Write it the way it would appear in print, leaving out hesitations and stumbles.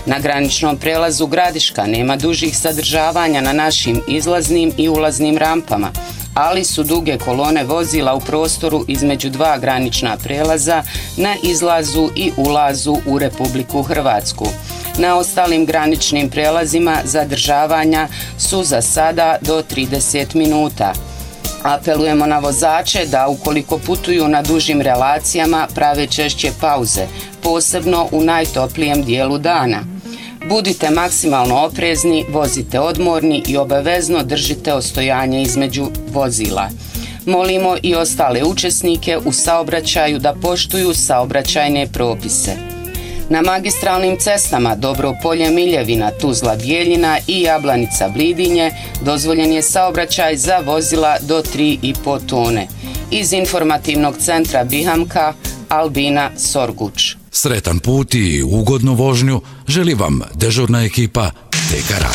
Na graničnom prelazu Gradiška nema dužih sadržavanja na našim izlaznim i ulaznim rampama, ali su duge kolone vozila u prostoru između dva granična prelaza na izlazu i ulazu u Republiku Hrvatsku. Na ostalim graničnim prelazima zadržavanja su za sada do 30 minuta. Apelujemo na vozače da ukoliko putuju na dužim relacijama prave češće pauze, posebno u najtoplijem dijelu dana. Budite maksimalno oprezni, vozite odmorni i obavezno držite ostojanje između vozila. Molimo i ostale učesnike u saobraćaju da poštuju saobraćajne propise. Na magistralnim cestama Dobropolje Miljevina, Tuzla Bijeljina i Jablanica Blidinje dozvoljen je saobraćaj za vozila do 3,5 tone. Iz informativnog centra Bihamka, Albina Sorguč. Sretan put i ugodnu vožnju želi vam dežurna ekipa TK Radio.